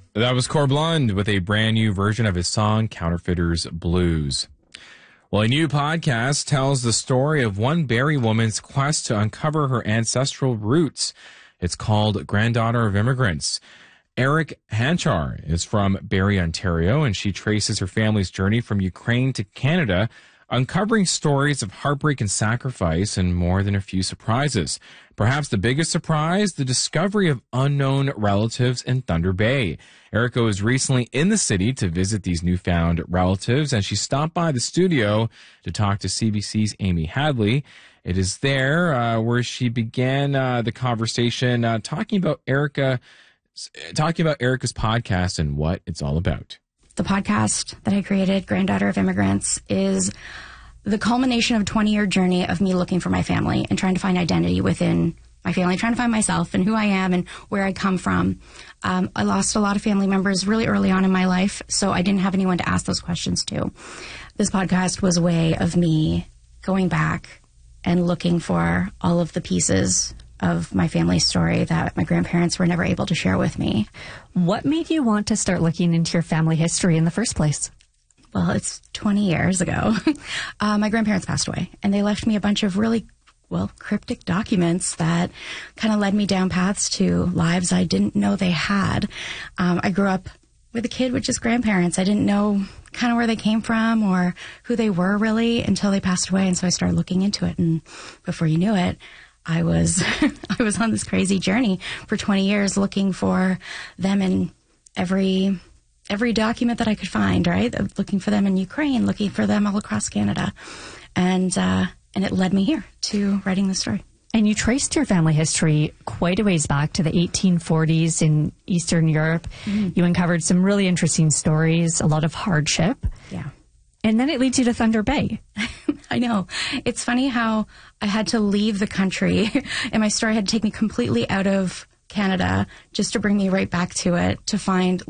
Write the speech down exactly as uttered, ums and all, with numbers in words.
That was Corblund with a brand new version of his song, Counterfeiters Blues. Well, a new podcast tells the story of one Barrie woman's quest to uncover her ancestral roots. It's called Granddaughter of Immigrants. Eric Hanchar is from Barrie, Ontario, and she traces her family's journey from Ukraine to Canada, uncovering stories of heartbreak and sacrifice and more than a few surprises. Perhaps the biggest surprise, the discovery of unknown relatives in Thunder Bay. Erica was recently in the city to visit these newfound relatives, and she stopped by the studio to talk to C B C's Amy Hadley. It is there uh, where she began uh, the conversation uh, talking about Erica, talking about Erica's podcast and what it's all about. The podcast that I created, Granddaughter of Immigrants, is the culmination of a twenty-year journey of me looking for my family and trying to find identity within my family, trying to find myself and who I am and where I come from. Um, I lost a lot of family members really early on in my life, so I didn't have anyone to ask those questions to. This podcast was a way of me going back and looking for all of the pieces of my family story that my grandparents were never able to share with me. What made you want to start looking into your family history in the first place? Well, it's twenty years ago. uh, my grandparents passed away, and they left me a bunch of really, well, cryptic documents that kind of led me down paths to lives I didn't know they had. Um, I grew up with a kid with just grandparents. I didn't know kind of where they came from or who they were really until they passed away, and so I started looking into it, and before you knew it, I was I was on this crazy journey for twenty years looking for them in every every document that I could find, right? Looking for them in Ukraine, looking for them all across Canada. And uh, and it led me here to writing the story. And you traced your family history quite a ways back to the eighteen forties in Eastern Europe. Mm. You uncovered some really interesting stories, a lot of hardship. Yeah. And then it leads you to Thunder Bay. I know. It's funny how I had to leave the country and my story had to take me completely out of Canada just to bring me right back to it, to find